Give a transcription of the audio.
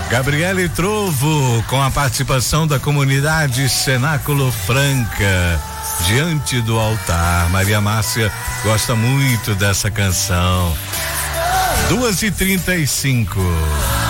Gabriele Trovo, com a participação da comunidade Cenáculo Franca, Diante do Altar. Maria Márcia gosta muito dessa canção. 2h35.